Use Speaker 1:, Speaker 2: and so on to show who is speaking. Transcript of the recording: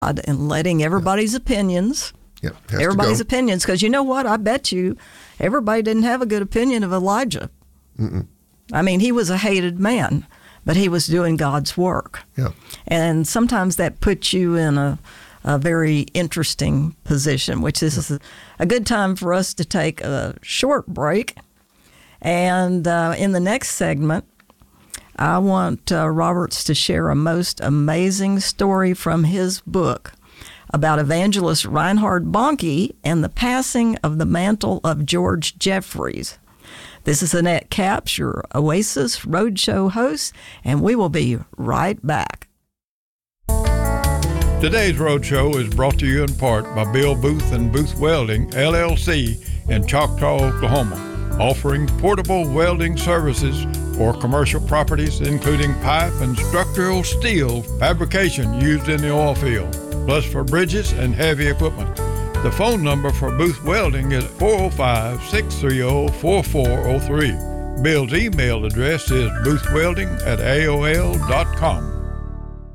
Speaker 1: and letting everybody's opinions, opinions, because you know what? I bet you everybody didn't have a good opinion of Elijah.
Speaker 2: Mm-mm.
Speaker 1: I mean, he was a hated man, but he was doing God's work.
Speaker 2: Yeah.
Speaker 1: And sometimes that puts you in a very interesting position, which is a good time for us to take a short break. And in the next segment, I want Roberts to share a most amazing story from his book about evangelist Reinhard Bonnke and the passing of the mantle of George Jeffreys. This is Annette Capps, your Oasis Roadshow host, and we will be right back.
Speaker 3: Today's Roadshow is brought to you in part by Bill Booth and Booth Welding, LLC in Choctaw, Oklahoma, offering portable welding services for commercial properties, including pipe and structural steel fabrication used in the oil field, plus for bridges and heavy equipment. The phone number for Booth Welding is 405-630-4403. Bill's email address is boothwelding@aol.com.